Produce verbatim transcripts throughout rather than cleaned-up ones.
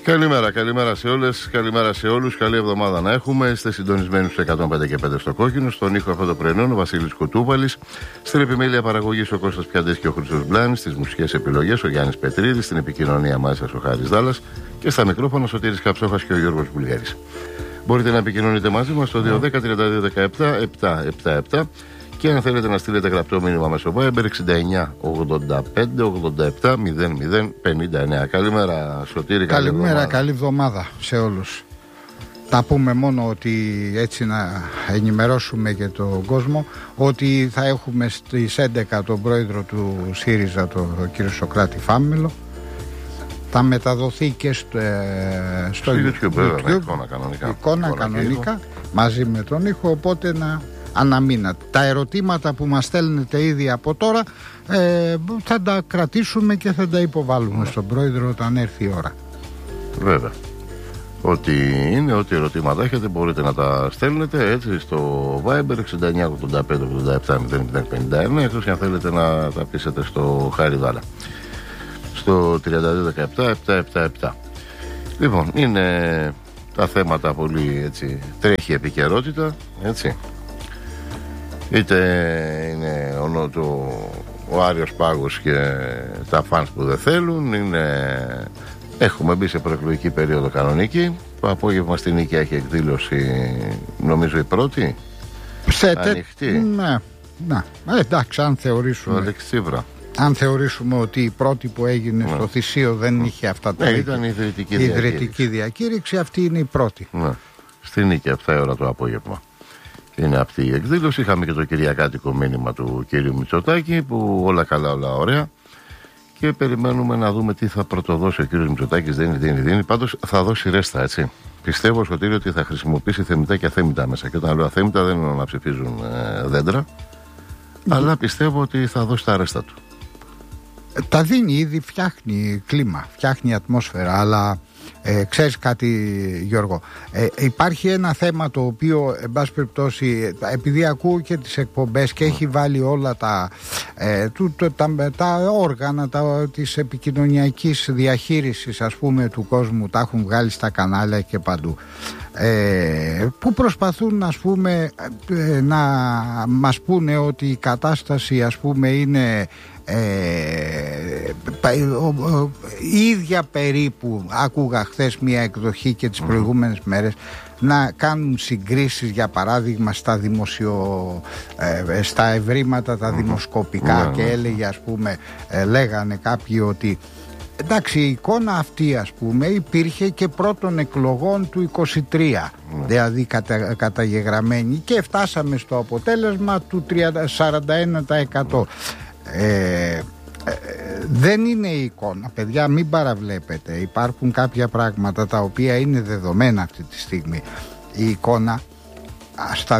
Καλημέρα, καλημέρα σε όλες, καλημέρα σε όλους. Καλή εβδομάδα να έχουμε. Είστε συντονισμένοι στους εκατόν πέντε και πέντε στο Κόκκινο. Στον ήχο αυτό το πρωινό ο Βασίλης Κουτούβαλης. Στην επιμέλεια παραγωγής ο Κώστας Πιαντής και ο Χρήστος Μπλάνης. Στις μουσικές επιλογές ο Γιάννης Πετρίδης. Στην επικοινωνία μαζί σας ο Χάρης Δάλλας. Και στα μικρόφωνα ο Σωτήρης Καψόχας και ο Γιώργος Βουλγέρης. Μπορείτε να επικοινωνείτε μαζί μας στο δύο δέκα τριάντα δύο δεκαεπτά επτακόσια εβδομήντα επτά. Και αν θέλετε να στείλετε γραπτό μήνυμα μέσω Viber εξήντα εννιά ογδόντα πέντε ογδόντα επτά μηδέν μηδέν πενήντα εννιά. Καλημέρα Σωτήρη. Καλημέρα, καλή, καλή εβδομάδα σε όλους. Τα πούμε μόνο ότι έτσι να ενημερώσουμε και τον κόσμο ότι θα έχουμε στις έντεκα τον πρόεδρο του ΣΥΡΙΖΑ, τον κύριο Σωκράτη Φάμελο. Θα μεταδοθεί και στο, ε, στο YouTube, YouTube, YouTube εικόνα κανονικά, εικόνα κανονικά μαζί με τον ήχο, οπότε να αναμείνατε. Τα ερωτήματα που μας στέλνετε ήδη από τώρα ε, θα τα κρατήσουμε και θα τα υποβάλουμε ναι. στον πρόεδρο όταν έρθει η ώρα. Βέβαια. Ό,τι είναι, ό,τι ερωτήματα έχετε μπορείτε να τα στέλνετε έτσι στο Viber εξήντα εννιά ογδόντα πέντε ογδόντα επτά μηδέν μηδέν πενήντα εννιά, εκτός και αν θέλετε να τα πείσετε στο Χάρη Δάλα στο τριάντα δύο δεκαεπτά επτακόσια εβδομήντα επτά. Λοιπόν, είναι τα θέματα πολύ έτσι, τρέχει επικαιρότητα, έτσι. Είτε είναι ο, το, ο Άριος Πάγος και τα φανς που δεν θέλουν, είναι, έχουμε μπει σε προεκλογική περίοδο κανονική. Το απόγευμα στην Νίκαια έχει εκδήλωση, νομίζω η πρώτη, σε ανοιχτή. Ναι, ναι. Ε, εντάξει, αν θεωρήσουμε, αν θεωρήσουμε ότι η πρώτη που έγινε ναι. στο Θησίο δεν ναι. είχε αυτά τα ναι, ήταν η ιδρυτική, η ιδρυτική διακήρυξη. διακήρυξη, αυτή είναι η πρώτη. Ναι. Στην Νίκαια, επτά η ώρα το απόγευμα. Είναι αυτή η εκδήλωση. Είχαμε και το κυριακάτικο μήνυμα του κύριου Μητσοτάκη που όλα καλά, όλα ωραία. Και περιμένουμε να δούμε τι θα πρωτοδώσει ο κύριος Μητσοτάκης. Δίνει, δίνει, δίνει. Πάντως θα δώσει ρέστα, έτσι. Πιστεύω, Σωτήρη, ότι θα χρησιμοποιήσει θεμητά και αθέμητα μέσα. Και όταν λέω αθέμητα δεν είναι να ψηφίζουν ε, δέντρα. Mm. Αλλά πιστεύω ότι θα δώσει τα ρέστα του. Τα δίνει ήδη, φτιάχνει κλίμα, φτιάχνει ατμόσφαιρα, αλλά ε, ξέρεις κάτι Γιώργο, ε, υπάρχει ένα θέμα το οποίο εν πάση περιπτώσει, επειδή ακούω και τις εκπομπές και έχει βάλει όλα τα, ε, του, το, τα, τα όργανα τα, της επικοινωνιακής διαχείρισης ας πούμε του κόσμου, τα έχουν βγάλει στα κανάλια και παντού, ε, που προσπαθούν ας πούμε ε, να μας πούνε ότι η κατάσταση ας πούμε είναι Ε, η ίδια περίπου. Άκουγα χθες μια εκδοχή και τις προηγούμενες μέρες να κάνουν συγκρίσεις για παράδειγμα στα δημοσιο, ε, στα ευρήματα τα δημοσκοπικά και έλεγε ας πούμε ε, λέγανε κάποιοι ότι εντάξει, η εικόνα αυτή ας πούμε υπήρχε και πρώτων εκλογών του είκοσι τρία mm. δηλαδή κατα, καταγεγραμμένη και φτάσαμε στο αποτέλεσμα του σαράντα ένα τοις εκατό. Ε, ε, δεν είναι η εικόνα, παιδιά, μην παραβλέπετε. Υπάρχουν κάποια πράγματα τα οποία είναι δεδομένα αυτή τη στιγμή. Η εικόνα στα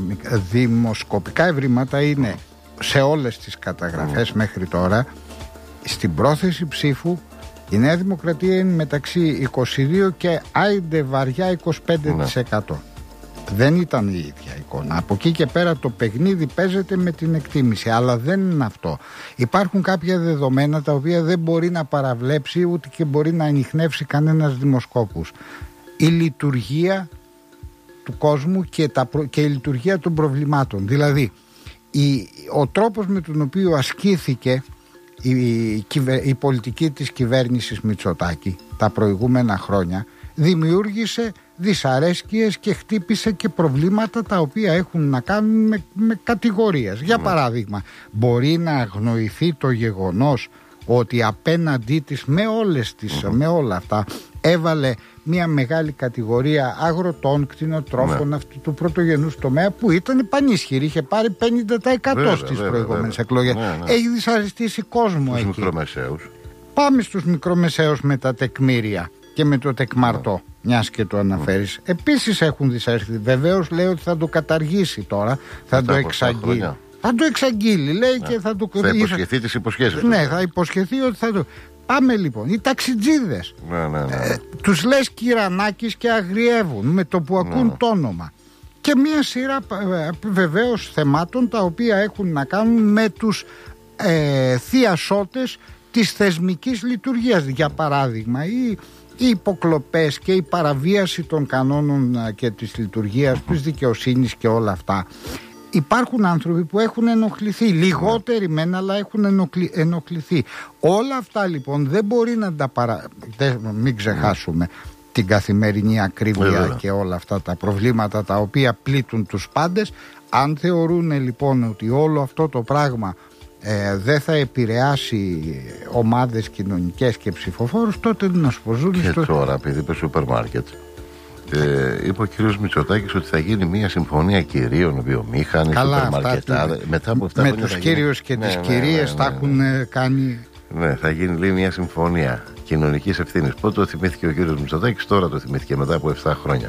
δημοσκοπικά ευρήματα είναι σε όλες τις καταγραφές mm. μέχρι τώρα. Στην πρόθεση ψήφου η Νέα Δημοκρατία είναι μεταξύ είκοσι δύο και άιντε βαριά είκοσι πέντε τοις εκατό. Mm. Δεν ήταν η ίδια εικόνα. Από εκεί και πέρα το παιχνίδι παίζεται με την εκτίμηση, αλλά δεν είναι αυτό. Υπάρχουν κάποια δεδομένα τα οποία δεν μπορεί να παραβλέψει ούτε και μπορεί να ανιχνεύσει κανένας δημοσκόπους. Η λειτουργία του κόσμου και, τα, και η λειτουργία των προβλημάτων. Δηλαδή η, ο τρόπος με τον οποίο ασκήθηκε η, η, η πολιτική της κυβέρνησης Μητσοτάκη τα προηγούμενα χρόνια δημιούργησε δυσαρέσκειες και χτύπησε και προβλήματα τα οποία έχουν να κάνουν με, με κατηγορίες. Για παράδειγμα, μπορεί να αγνοηθεί το γεγονός ότι απέναντί της με όλες τις, mm-hmm. με όλα αυτά έβαλε μια μεγάλη κατηγορία αγροτών, κτηνοτρόφων ναι. αυτού του πρωτογενούς τομέα που ήταν πανίσχυρη, είχε πάρει πενήντα τοις εκατό βέβαια, στις βέβαια, προηγούμενες βέβαια. εκλογές. Ναι, ναι. Έχει δυσαρεστήσει κόσμο εκεί. Στους μικρομεσαίους. Πάμε στους μικρομεσαίους με τα τεκμήρια και με το τεκμαρτό, yeah. μιας και το αναφέρεις. Mm. Επίσης έχουν δυσαρεστεί. Βεβαίως λέει ότι θα το καταργήσει τώρα, θα το εξαγγείλει. Θα το εξαγγείλει, λέει yeah. και θα το... Θα υποσχεθεί τις υποσχέσεις. Ναι, θα υποσχεθεί ότι θα το... Πάμε λοιπόν, οι ταξιτζίδες. Ναι, ναι, ναι. Ε, τους λες Κυρανάκης και αγριεύουν με το που ακούν ναι. το όνομα. Και μια σειρά βεβαίως θεμάτων τα οποία έχουν να κάνουν με τους ε, θειασότες της θεσμικής λειτουργίας. Για παράδειγμα, οι, οι υποκλοπές και η παραβίαση των κανόνων και της λειτουργίας της δικαιοσύνης και όλα αυτά. Υπάρχουν άνθρωποι που έχουν ενοχληθεί, λιγότεροι μεν, αλλά έχουν ενοχληθεί. Όλα αυτά λοιπόν δεν μπορεί να τα παρα... μην ξεχάσουμε την καθημερινή ακρίβεια yeah. και όλα αυτά τα προβλήματα τα οποία πλήττουν τους πάντες. Αν θεωρούν λοιπόν ότι όλο αυτό το πράγμα ε, δεν θα επηρεάσει ομάδες κοινωνικές και ψηφοφόρους, τότε να σου πω ζουν και στο... τώρα, επειδή είπε σούπερ μάρκετ, ε, είπε ο κύριος Μητσοτάκης ότι θα γίνει μια συμφωνία κυρίων, βιομήχανοι, σούπερ μάρκετάδες. Μετά από αυτά με τους κύριους και ναι, τις ναι, κυρίες ναι, ναι, ναι, θα ναι. έχουν κάνει... Ναι, θα γίνει λέει μια συμφωνία κοινωνικής ευθύνης. Πότε το θυμήθηκε ο κύριος Μητσοτάκης? Τώρα το θυμήθηκε, μετά από επτά χρόνια.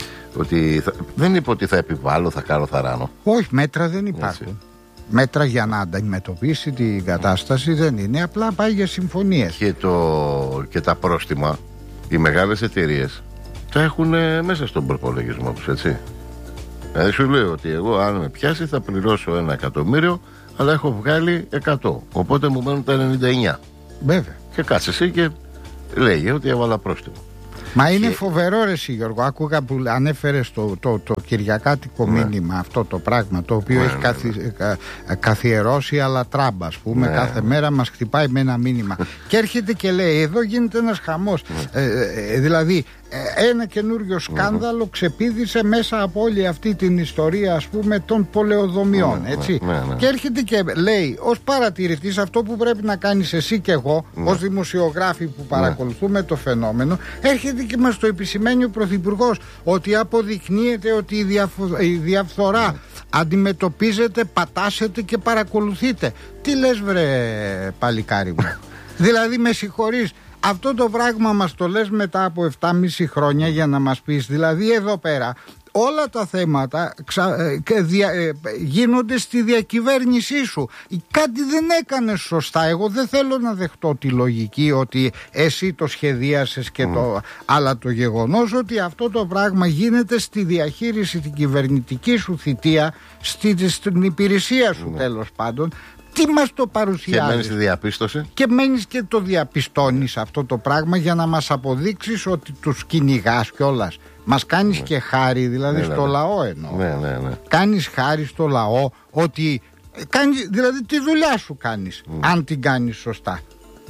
Ότι θα... δεν είπε ότι θα επιβάλλω, θα κάνω, θα ράνω. Όχι, μέτρα δεν υπάρχουν. Έτσι. Μέτρα για να αντιμετωπίσει την κατάσταση δεν είναι, απλά πάει για συμφωνίες. Και, το... και τα πρόστιμα, οι μεγάλες εταιρείες τα έχουν μέσα στον προπολογισμό τους, έτσι. Δηλαδή σου λέω ότι εγώ αν με πιάσει θα πληρώσω ένα εκατομμύριο, αλλά έχω βγάλει εκατό. Οπότε μου μένουν τα ενενήντα εννιά. Βέβαια. Και κάτσε εσύ και λέγε ότι έβαλα πρόστιμο. Μα είναι και... φοβερό ρε εσύ Γιώργο. Άκουγα που ανέφερες το, το, το κυριακάτικο ναι. μήνυμα, αυτό το πράγμα το οποίο ναι, έχει ναι, καθι... ναι. κα... καθιερώσει αλλά τράμπα, ας πούμε, ναι. κάθε μέρα μας χτυπάει με ένα μήνυμα. Και έρχεται και λέει εδώ γίνεται ένας χαμός. Ναι. ε, ε, δηλαδή ένα καινούριο σκάνδαλο mm-hmm. ξεπήδησε μέσα από όλη αυτή την ιστορία, ας πούμε, των πολεοδομιών, mm-hmm. έτσι. Mm-hmm. Και έρχεται και λέει ως παρατηρητής αυτό που πρέπει να κάνεις εσύ και εγώ mm-hmm. ως δημοσιογράφοι που παρακολουθούμε mm-hmm. το φαινόμενο, έρχεται και μας το επισημαίνει ο Πρωθυπουργός ότι αποδεικνύεται ότι η, διαφο- η διαφθορά mm-hmm. αντιμετωπίζεται, πατάσετε και παρακολουθείτε. Τι λες βρε παλικάρι μου? Δηλαδή με συγχωρείς, αυτό το πράγμα μας το λες μετά από επτά και μισό χρόνια για να μας πεις, δηλαδή εδώ πέρα όλα τα θέματα ξα... ε, δια... ε, γίνονται στη διακυβέρνησή σου. Κάτι δεν έκανες σωστά. Εγώ δεν θέλω να δεχτώ τη λογική ότι εσύ το σχεδίασες και mm. το... αλλά το γεγονός ότι αυτό το πράγμα γίνεται στη διαχείριση την κυβερνητική σου θητεία, στη... στην υπηρεσία σου mm. τέλος πάντων. Τι μας το παρουσιάζεις? Και μένεις στη διαπίστωση. Και μένεις και το διαπιστώνεις αυτό το πράγμα για να μας αποδείξεις ότι τους κυνηγάς κιόλας. Μας κάνεις ναι. και χάρη, δηλαδή ναι, στο ναι, λαό εννοώ. Ναι, ναι, ναι. Κάνεις χάρη στο λαό ότι κάνεις, δηλαδή τη δουλειά σου κάνεις, mm. αν την κάνεις σωστά.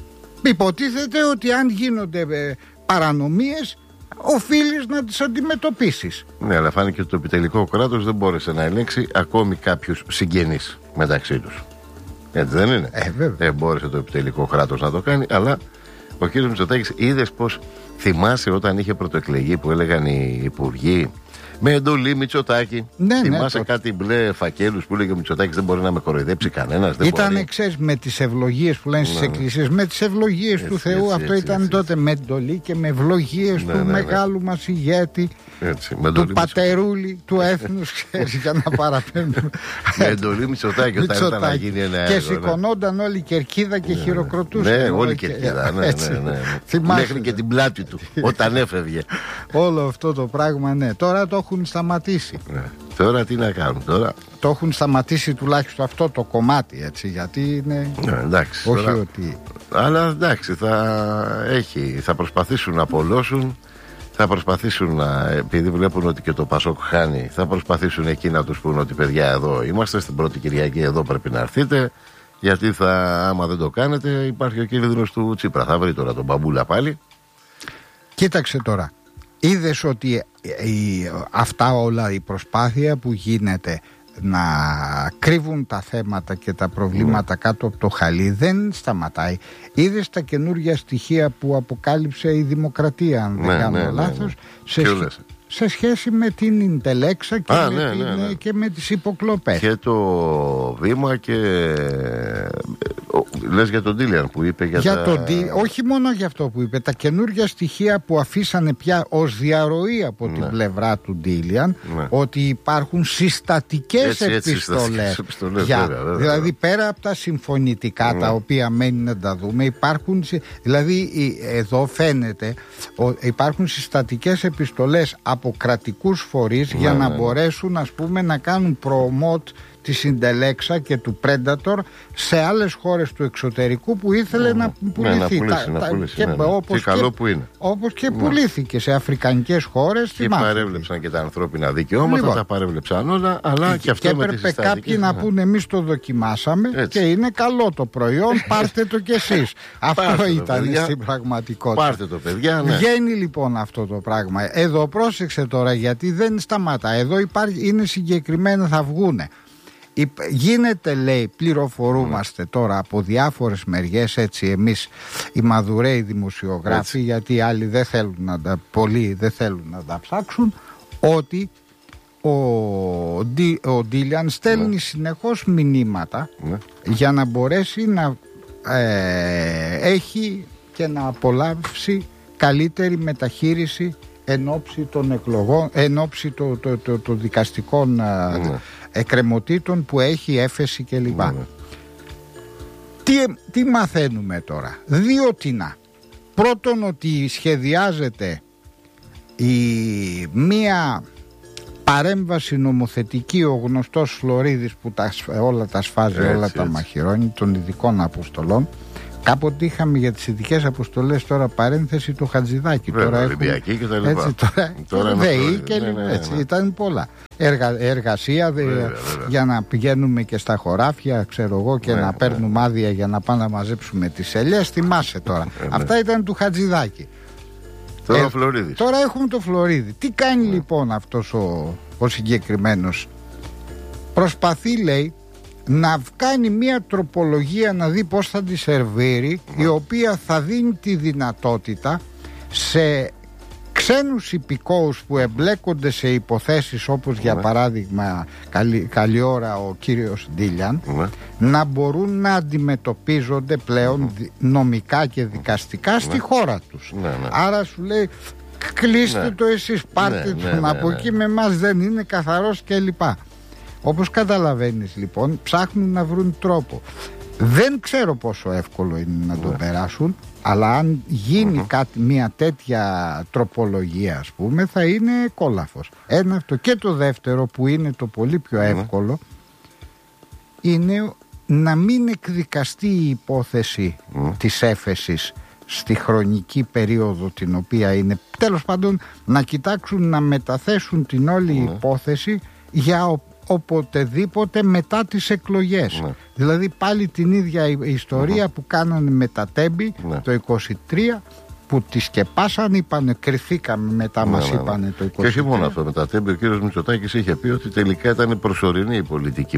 Υποτίθεται ότι αν γίνονται ε, παρανομίες, οφείλεις να τις αντιμετωπίσεις. Ναι, αλλά φάνηκε ότι το επιτελικό κράτος δεν μπόρεσε να ελέγξει ακόμη κάποιους συγγενείς μεταξύ τους. Έτσι δεν είναι? Ε, βέβαια. Δεν μπόρεσε το επιτελικό κράτος να το κάνει, αλλά ο κύριος Μητσοτάκης, είδες πως, θυμάσαι όταν είχε πρωτοεκλεγεί που έλεγαν οι υπουργοί με εντολή Μητσοτάκη? Ναι, θυμάσαι ναι, το... κάτι μπλε φακέλους που έλεγε ο Μητσοτάκης δεν μπορεί να με κοροϊδέψει κανένας? Ήταν, ξέρεις, με τις ευλογίες που λένε στις ναι, εκκλησίες, με τις ευλογίες έτσι, του Θεού, έτσι, αυτό έτσι, ήταν έτσι, τότε έτσι. Με εντολή και με ευλογίες ναι, του ναι, ναι, μεγάλου ναι. μας ηγέτη, έτσι, του πατερούλη του έθνους, ξέρεις, για να παραπέμπουμε. Με εντολή Μητσοτάκη όταν ήταν να γίνει ένα έργο. Και σηκωνόταν όλη η κερκίδα και χειροκροτούσαν. Ναι, όλη η κερκίδα, μέχρι και την πλάτη του όταν έφευγε. Όλο αυτό το πράγμα, ναι. Τώρα το έχουν σταματήσει. Ναι. Τώρα τι να κάνουν τώρα? Το έχουν σταματήσει τουλάχιστον αυτό το κομμάτι, έτσι, γιατί είναι ναι, εντάξει, όχι τώρα... ότι... Αλλά εντάξει, θα, έχει, θα προσπαθήσουν να απολώσουν, θα προσπαθήσουν να, επειδή βλέπουν ότι και το Πασόκ χάνει, θα προσπαθήσουν εκεί να τους πούν ότι παιδιά εδώ είμαστε, στην πρώτη Κυριακή εδώ πρέπει να έρθετε, γιατί θα, άμα δεν το κάνετε υπάρχει ο κίνδυνος του Τσίπρα. Θα βρει τώρα τον Μπαμπούλα πάλι. Κοίταξε τώρα, είδες ότι η, αυτά όλα η προσπάθεια που γίνεται να κρύβουν τα θέματα και τα προβλήματα mm. κάτω από το χαλί δεν σταματάει. Είδες τα καινούργια στοιχεία που αποκάλυψε η Δημοκρατία, αν δεν ναι, κάνω ναι, λάθος, ναι, ναι. Σε, σε σχέση με την Ιντελέξα και, Α, με, ναι, την, ναι, ναι. και με τις υποκλοπές. Και το Βήμα και λες για τον Ντίλιαν που είπε για, για τα... τον Ντί... Όχι μόνο για αυτό που είπε, τα καινούργια στοιχεία που αφήσανε πια ως διαρροή από ναι. την πλευρά του Ντίλιαν ναι. ότι υπάρχουν συστατικές έτσι, επιστολές, έτσι, για... βέβαια, βέβαια. Δηλαδή πέρα από τα συμφωνητικά ναι. τα οποία μένει να τα δούμε, υπάρχουν, δηλαδή εδώ φαίνεται υπάρχουν συστατικές επιστολές από κρατικούς φορείς ναι, για να ναι, μπορέσουν ας πούμε να κάνουν promote της Συντελέξα και του Predator σε άλλες χώρες του εξωτερικού που ήθελε mm. να πουληθεί. Ναι, να πουλήσει, τα, να πουλήσει, και, ναι, ναι. Όπως, και, καλό που είναι. Όπως και ναι. πουλήθηκε σε αφρικανικές χώρες. Και παρέβλεψαν και τα ανθρώπινα δικαιώματα, λοιπόν, τα παρέβλεψαν όλα, αλλά και, και αυτό και με τις έπρεπε κάποιοι να πούνε εμείς το δοκιμάσαμε. Έτσι. Και είναι καλό το προϊόν, πάρτε το κι εσείς. Αυτό ήταν το, στην πραγματικότητα. Πάρτε το, παιδιά. Ναι. Βγαίνει λοιπόν αυτό το πράγμα. Εδώ πρόσεξε τώρα, γιατί δεν σταματά. Εδώ υπάρχει, είναι συγκεκριμένα, θα βγούνε. Γίνεται, λέει, πληροφορούμαστε mm. τώρα από διάφορες μεριές, έτσι, εμείς οι μαδουραίοι δημοσιογράφοι, έτσι, γιατί οι άλλοι δεν θέλουν να τα, πολλοί δεν θέλουν να τα ψάξουν, ότι ο, Ντι, ο Ντίλιαν στέλνει mm. συνεχώς μηνύματα mm. για να μπορέσει να ε, έχει και να απολαύσει καλύτερη μεταχείριση εν ώψη των εκλογών, εν ώψη των το, το, το δικαστικών mm. εκκρεμωτήτων που έχει, έφεση κλπ. Mm. Τι, τι μαθαίνουμε τώρα? Δύο τινά. Πρώτον, ότι σχεδιάζεται η μία παρέμβαση νομοθετική, ο γνωστός Φλωρίδης που τα, όλα τα σφάζει, έτσι, όλα έτσι. τα μαχαιρώνει, των ειδικών αποστολών. Κάποτε είχαμε για τις ειδικές αποστολές, τώρα παρένθεση, το Χατζηδάκι. Βέβαια, τώρα Ολυμπιακή και τα λοιπά. Έτσι, τώρα, τώρα ΔΕΗ και ναι, ναι, ναι, έτσι, ναι. Ήταν πολλά. Εργα, εργασία βέβαια, δε, βέβαια. για να πηγαίνουμε και στα χωράφια, ξέρω εγώ, και ναι, να παίρνουμε ναι. άδεια για να πάμε να μαζέψουμε τις ελιές. Θυμάσαι τώρα. Ναι. Αυτά ήταν του Χατζηδάκι. Τώρα, ε, Φλωρίδης. Τώρα έχουμε το Φλωρίδη. Τι κάνει ναι. λοιπόν αυτός ο, ο συγκεκριμένος? Προσπαθεί, λέει, να κάνει μια τροπολογία, να δει πώς θα τη σερβίρει, mm. η οποία θα δίνει τη δυνατότητα σε ξένους υπηκόους που εμπλέκονται σε υποθέσεις όπως mm. για παράδειγμα καλή, καλή ώρα ο κύριος Ντίλιαν, mm. να μπορούν να αντιμετωπίζονται πλέον mm. νομικά και δικαστικά mm. στη χώρα τους. Mm. Άρα σου λέει, κλείστε mm. το εσείς, πάρτε mm. τον mm. από mm. εκεί, με εμάς δεν είναι καθαρός κλπ. Όπως καταλαβαίνεις λοιπόν, ψάχνουν να βρουν τρόπο. Δεν ξέρω πόσο εύκολο είναι να το περάσουν, αλλά αν γίνει mm-hmm. κάτι, μια τέτοια τροπολογία, ας πούμε, θα είναι κόλαφος. Ένα αυτό. Και το δεύτερο, που είναι το πολύ πιο εύκολο, είναι να μην εκδικαστεί η υπόθεση mm. της έφεσης στη χρονική περίοδο την οποία είναι. Τέλος πάντων, να κοιτάξουν να μεταθέσουν την όλη mm. υπόθεση για ο οποτεδήποτε μετά τις εκλογές. Ναι. Δηλαδή πάλι την ίδια ιστορία mm-hmm. που κάνανε με τα Τέμπη ναι. το είκοσι τρία, που τη σκεπάσαν, είπανε, κρυθήκαμε μετά, ναι, μας ναι, ναι. είπανε το είκοσι τρία. Και όχι μόνο αυτό, με τα Τέμπη ο κύριος Μητσοτάκης είχε πει ότι τελικά ήταν προσωρινή η πολιτική